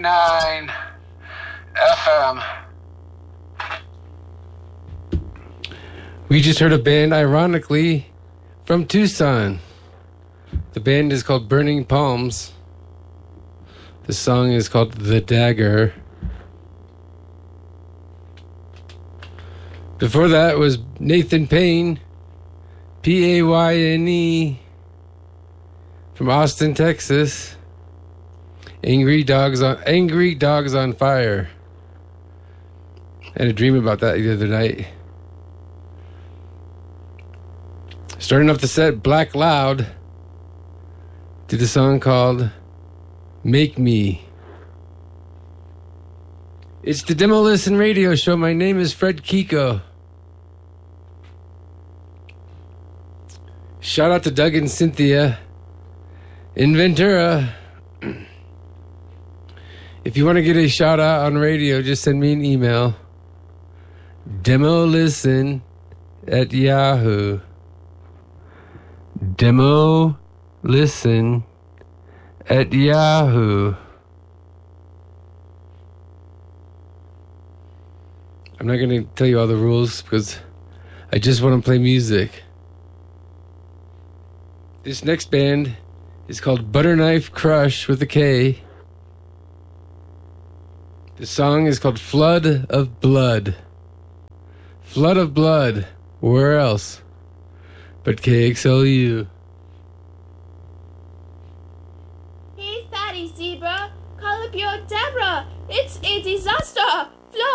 101.9 FM. We just heard a band, ironically, from Tucson. The band is called Burning Palms. The song is called The Dagger. Before that was Nathan Payne, Payne, from Austin, Texas. Angry Dogs on Fire. I had a dream about that the other night. Starting off the set, Black Loud did a song called Make Me. It's the Demo Listen Radio Show. My name is Fred Kiko. Shout out to Doug and Cynthia in Ventura. If you want to get a shout out on radio, just send me an email. DemoListen@Yahoo. DemoListen@Yahoo. I'm not going to tell you all the rules because I just want to play music. This next band is called Butterknife Crush with a K. The song is called Flood of Blood. Flood of Blood. Where else but KXLU? Hey, Fatty Zebra, call up your Deborah. It's a disaster.